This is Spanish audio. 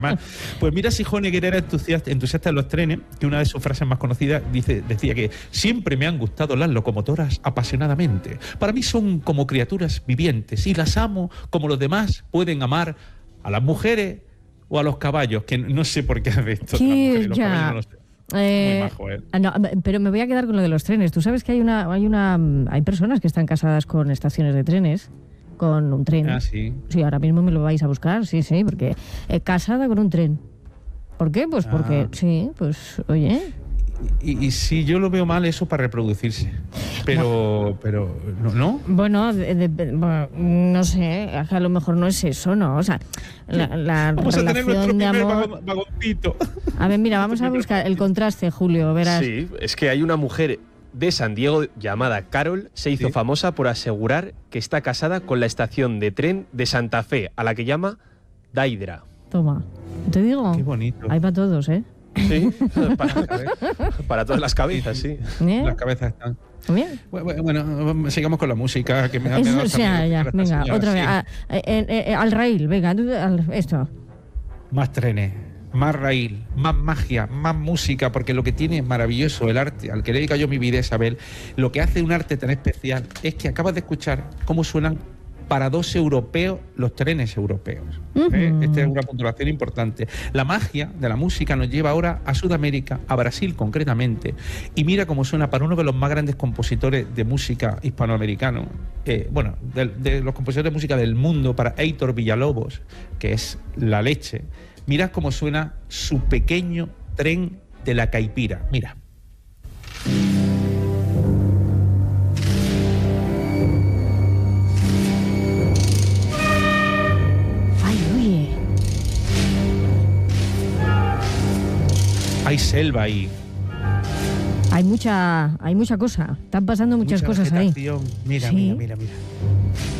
Pues mira si Honegger era entusiasta de los trenes, que una de sus frases más conocidas decía que siempre me han gustado las locomotoras apasionadamente. Para mí son como criaturas vivientes y las amo como los demás pueden amar a las mujeres o a los caballos, que no sé por qué hace esto. Que los ya... caballos no lo sé. Muy majo, ¿eh? No, pero me voy a quedar con lo de los trenes. Tú sabes que hay personas que están casadas con estaciones de trenes, con un tren. Ah, sí. Sí, ahora mismo me lo vais a buscar, sí, porque casada con un tren. ¿Por qué? Pues porque, sí, pues, oye... Y si yo lo veo mal, eso para reproducirse. Pero ¿no? Bueno, no sé, a lo mejor no es eso, ¿no? O sea, la vamos relación a tener nuestro de primer amor... vagoncito. A ver, mira, vamos a buscar el contraste, Julio, verás. Sí, es que hay una mujer de San Diego llamada Carol, se hizo famosa por asegurar que está casada con la estación de tren de Santa Fe, a la que llama Daidra. Toma, te digo, qué bonito. Hay para todos, ¿eh? Sí, para todas las cabezas, sí. Las cabezas están. Bien. Bueno, sigamos con la música. Que me Eso, o sea, ya, venga, otra vez. Al raíl, venga, esto. Más trenes, más raíl, más magia, más música, porque lo que tiene es maravilloso el arte, al que le dedico yo mi vida, Isabel, lo que hace un arte tan especial es que acabas de escuchar cómo suenan para 2 europeos los trenes europeos. Esta es una puntuación importante. La magia de la música nos lleva ahora a Sudamérica, a Brasil concretamente, y mira cómo suena para uno de los más grandes compositores de música hispanoamericano, de los compositores de música del mundo, para Heitor Villalobos, que es la leche. Mira cómo suena su pequeño tren de la caipira. Mira. Hay selva ahí. Hay mucha cosa. Están pasando muchas cosas ahí. Mira, sí. mira.